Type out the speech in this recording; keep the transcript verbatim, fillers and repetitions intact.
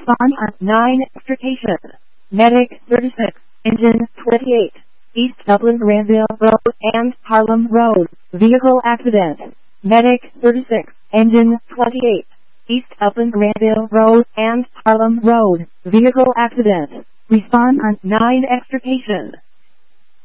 Response on nine extrication. Medic thirty-six, engine twenty-eight, East Dublin Granville Road and Harlem Road, vehicle accident. Medic thirty-six, engine twenty-eight, East Dublin Granville Road and Harlem Road, vehicle accident. Respond on nine extrication.